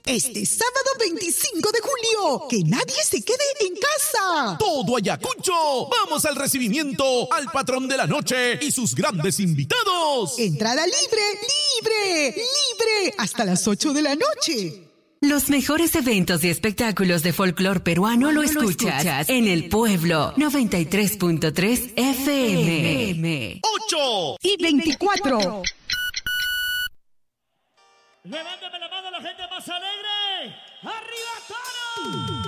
Este sábado 25 de julio, que nadie se quede en casa. Todo Ayacucho. Vamos al recibimiento al patrón de la noche y sus grandes invitados. Entrada libre, hasta las 8 de la noche. Los mejores eventos y espectáculos de folclor peruano lo escuchas en El Pueblo 93.3 FM. 8 y 24. Levántame la mano a la gente más alegre. ¡Arriba, Toro!